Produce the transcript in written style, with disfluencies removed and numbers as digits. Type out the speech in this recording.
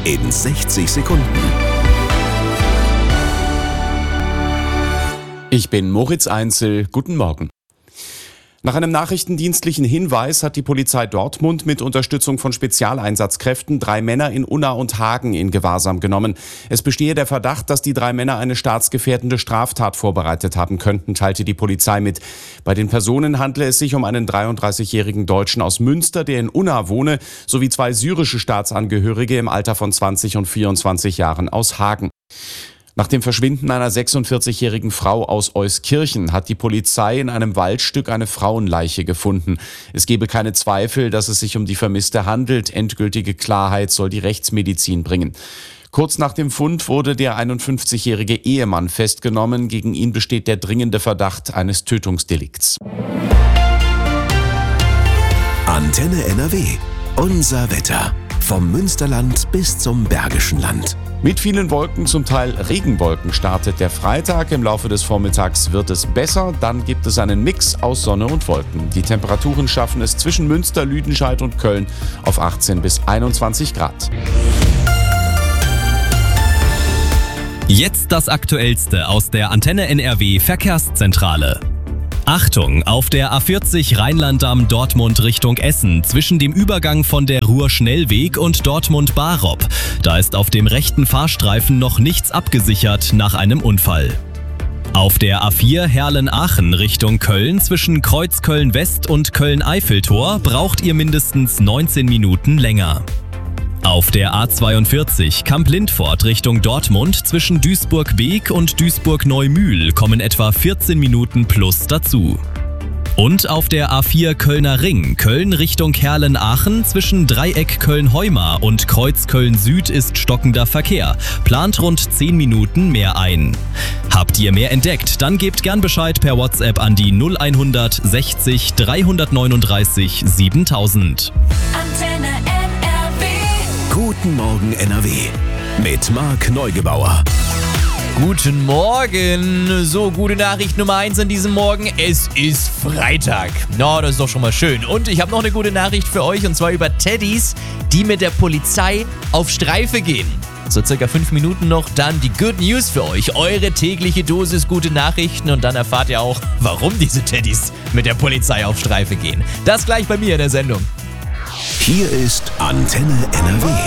in 60 Sekunden. Ich bin Moritz Einzel. Guten Morgen. Nach einem nachrichtendienstlichen Hinweis hat die Polizei Dortmund mit Unterstützung von Spezialeinsatzkräften 3 Männer in Unna und Hagen in Gewahrsam genommen. Es bestehe der Verdacht, dass die 3 Männer eine staatsgefährdende Straftat vorbereitet haben könnten, teilte die Polizei mit. Bei den Personen handle es sich um einen 33-jährigen Deutschen aus Münster, der in Unna wohne, sowie 2 syrische Staatsangehörige im Alter von 20 und 24 Jahren aus Hagen. Nach dem Verschwinden einer 46-jährigen Frau aus Euskirchen hat die Polizei in einem Waldstück eine Frauenleiche gefunden. Es gebe keine Zweifel, dass es sich um die Vermisste handelt. Endgültige Klarheit soll die Rechtsmedizin bringen. Kurz nach dem Fund wurde der 51-jährige Ehemann festgenommen. Gegen ihn besteht der dringende Verdacht eines Tötungsdelikts. Antenne NRW. Unser Wetter. Vom Münsterland bis zum Bergischen Land. Mit vielen Wolken, zum Teil Regenwolken, startet der Freitag. Im Laufe des Vormittags wird es besser. Dann gibt es einen Mix aus Sonne und Wolken. Die Temperaturen schaffen es zwischen Münster, Lüdenscheid und Köln auf 18 bis 21 Grad. Jetzt das Aktuellste aus der Antenne NRW Verkehrszentrale. Achtung, auf der A40 Rheinland-Damm Dortmund Richtung Essen zwischen dem Übergang von der Ruhr-Schnellweg und Dortmund-Barop. Da ist auf dem rechten Fahrstreifen noch nichts abgesichert nach einem Unfall. Auf der A4 Herlen-Aachen Richtung Köln zwischen Kreuzköln-West und Köln-Eiffeltor braucht ihr mindestens 19 Minuten länger. Auf der A42 Kamp-Lindfort Richtung Dortmund zwischen Duisburg-Beek und Duisburg-Neumühl kommen etwa 14 Minuten plus dazu. Und auf der A4 Kölner Ring, Köln Richtung Herlen-Aachen zwischen Dreieck Köln-Heumar und Kreuz Köln-Süd ist stockender Verkehr. Plant rund 10 Minuten mehr ein. Habt ihr mehr entdeckt? Dann gebt gern Bescheid per WhatsApp an die 0100 60 339 7000. Antenne NRW. Guten Morgen NRW. Mit Marc Neugebauer. Guten Morgen! So, gute Nachricht Nummer 1 an diesem Morgen. Es ist Freitag. Na, das ist doch schon mal schön. Und ich habe noch eine gute Nachricht für euch, und zwar über Teddys, die mit der Polizei auf Streife gehen. So circa 5 Minuten noch, dann die Good News für euch. Eure tägliche Dosis gute Nachrichten, und dann erfahrt ihr auch, warum diese Teddys mit der Polizei auf Streife gehen. Das gleich bei mir in der Sendung. Hier ist Antenne NRW.